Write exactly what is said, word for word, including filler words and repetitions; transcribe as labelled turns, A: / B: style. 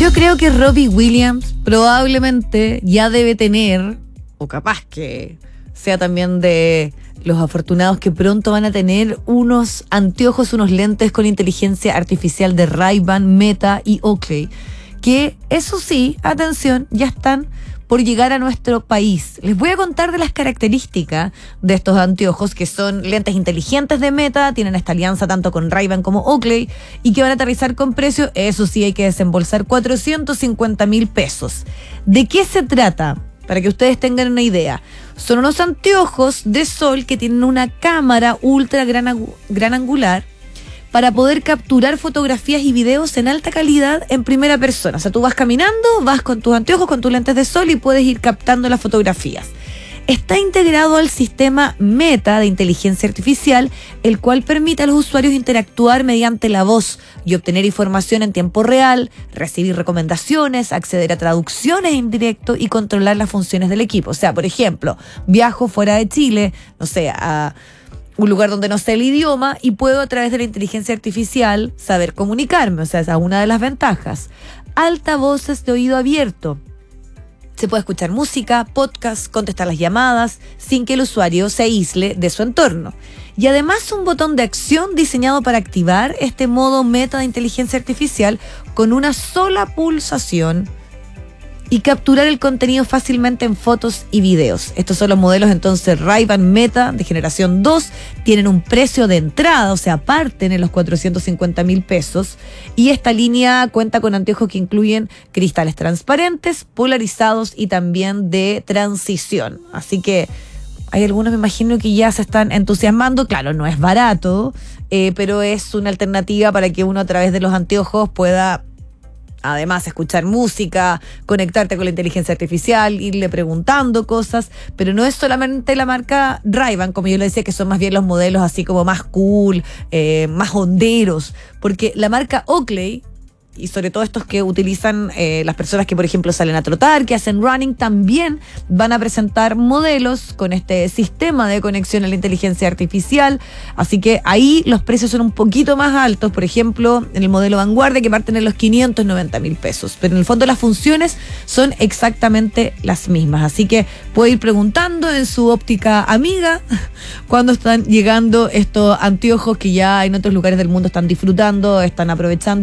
A: Yo creo que Robbie Williams probablemente ya debe tener, o capaz que sea también de los afortunados que pronto van a tener unos anteojos, unos lentes con inteligencia artificial de Ray-Ban, Meta y Oakley, que eso sí, atención, ya están por llegar a nuestro país. Les voy a contar de las características de estos anteojos, que son lentes inteligentes de Meta, tienen esta alianza tanto con Ray-Ban como Oakley, y que van a aterrizar con precio, eso sí, hay que desembolsar cuatrocientos cincuenta mil pesos. ¿De qué se trata? Para que ustedes tengan una idea. Son unos anteojos de sol que tienen una cámara ultra gran, gran angular para poder capturar fotografías y videos en alta calidad en primera persona. O sea, tú vas caminando, vas con tus anteojos, con tus lentes de sol y puedes ir captando las fotografías. Está integrado al sistema Meta de inteligencia artificial, el cual permite a los usuarios interactuar mediante la voz y obtener información en tiempo real, recibir recomendaciones, acceder a traducciones en directo y controlar las funciones del equipo. O sea, por ejemplo, viajo fuera de Chile, no sé, a un lugar donde no sé el idioma y puedo a través de la inteligencia artificial saber comunicarme. O sea, esa es una de las ventajas. Altavoces de oído abierto. Se puede escuchar música, podcast, contestar las llamadas sin que el usuario se aísle de su entorno. Y además un botón de acción diseñado para activar este modo Meta de inteligencia artificial con una sola pulsación y capturar el contenido fácilmente en fotos y videos. Estos son los modelos entonces Ray-Ban Meta de generación dos, tienen un precio de entrada, o sea, parten en los cuatrocientos cincuenta mil pesos, y esta línea cuenta con anteojos que incluyen cristales transparentes, polarizados y también de transición. Así que hay algunos, me imagino, que ya se están entusiasmando. Claro, no es barato, eh, pero es una alternativa para que uno a través de los anteojos pueda además escuchar música, conectarte con la inteligencia artificial, irle preguntando cosas, pero no es solamente la marca Ray-Ban, como yo le decía, que son más bien los modelos así como más cool, eh, más honderos, porque la marca Oakley, y sobre todo estos que utilizan eh, las personas que, por ejemplo, salen a trotar, que hacen running, también van a presentar modelos con este sistema de conexión a la inteligencia artificial. Así que ahí los precios son un poquito más altos. Por ejemplo, en el modelo Vanguardia, que parten en los quinientos noventa mil pesos. Pero en el fondo las funciones son exactamente las mismas. Así que puede ir preguntando en su óptica amiga cuándo están llegando estos anteojos que ya en otros lugares del mundo están disfrutando, están aprovechando.